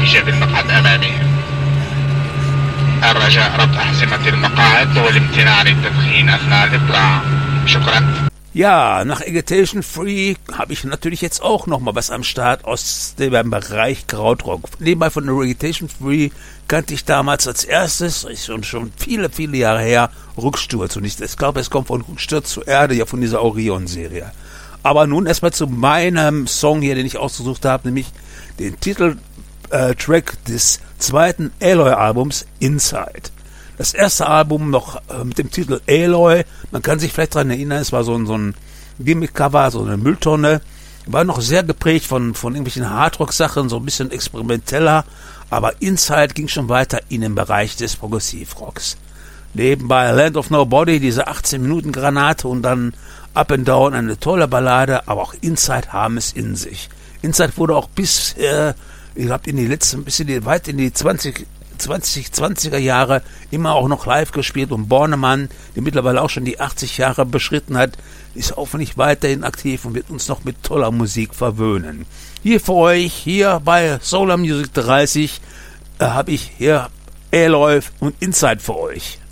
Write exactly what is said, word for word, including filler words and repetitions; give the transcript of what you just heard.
إيجاد المقعد أمامي. الرجاء ربط أحزمة المقاعد والامتناع عن التدخين أثناء الإطلاع. شكرا. Ja, nach Agitation Free habe ich natürlich jetzt auch noch mal was am Start aus dem Bereich Krautrock. Nebenbei von Agitation Free kannte ich damals als erstes, ist schon, schon viele, viele Jahre her, Rücksturz. Und ich, ich glaube, es kommt von Rücksturz zur Erde, ja von dieser Orion-Serie. Aber nun erstmal zu meinem Song hier, den ich ausgesucht habe, nämlich den Titeltrack äh, des zweiten Aloy-Albums Inside. Das erste Album noch äh, mit dem Titel Aloy, man kann sich vielleicht daran erinnern, es war so ein, so ein Gimmick-Cover, so eine Mülltonne, war noch sehr geprägt von, von irgendwelchen Hardrock-Sachen, so ein bisschen experimenteller, aber Inside ging schon weiter in den Bereich des Progressivrocks. Nebenbei Land of Nobody, diese achtzehn-Minuten-Granate und dann Up and Down, eine tolle Ballade, aber auch Inside haben es in sich. Inside wurde auch bis, äh, ich glaube, in die letzten, bis in die, weit in die zwanzig zwanziger Jahre immer auch noch live gespielt und Bornemann, der mittlerweile auch schon die achtzig Jahre beschritten hat, ist hoffentlich weiterhin aktiv und wird uns noch mit toller Musik verwöhnen. Hier für euch, hier bei Solar Music dreißig, äh, habe ich hier Aloy und Inside für euch.